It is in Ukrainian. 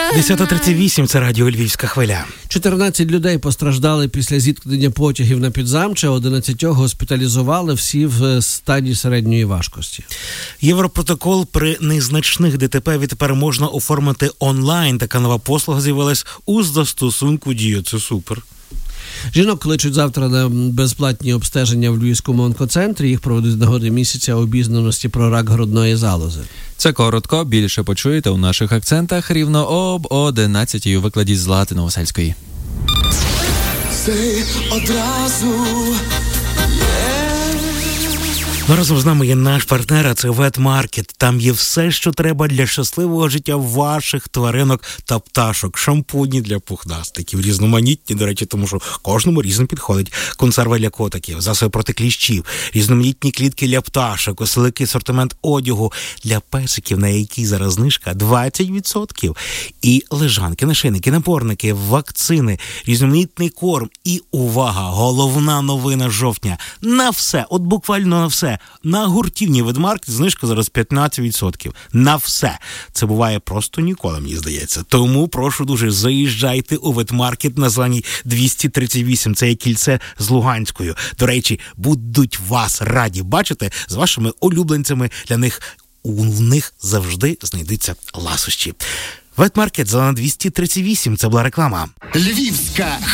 10:38, це радіо «Львівська хвиля». 14 людей постраждали після зіткнення потягів на Підзамче, 11 госпіталізували, всі в стані середньої важкості. Європротокол при незначних ДТП відтепер можна оформити онлайн. Така нова послуга з'явилась у застосунку «Дія». Це супер. Жінок кличуть завтра на безплатні обстеження в Львівському онкоцентрі. Їх проведуть з нагоди місяця обізнаності про рак грудної залози. Це коротко, більше почуєте у наших акцентах рівно об 11-й у викладі Злати Новосельської. Це одразу. Разом з нами є наш партнер, а це Ветмаркет. Там є все, що треба для щасливого життя ваших тваринок та пташок. Шампуні для пухнастиків, різноманітні, до речі, тому що кожному різно підходить. Консерви для котиків, засоби проти кліщів, різноманітні клітки для пташок, великий асортимент одягу для песиків, на який зараз знижка 20%. І лежанки, нашийники, напорники, вакцини, різноманітний корм. І увага, головна новина жовтня. На все, от буквально на все. На гуртівні Ветмаркет знижка зараз 15%. На все. Це буває просто ніколи, мені здається. Тому прошу дуже, заїжджайте у Ветмаркет на Зеленій 238. Це є кільце з Луганською. До речі, будуть вас раді бачити з вашими улюбленцями. У них завжди знайдуться ласощі. Ветмаркет, Зелена 238. Це була реклама. Львівська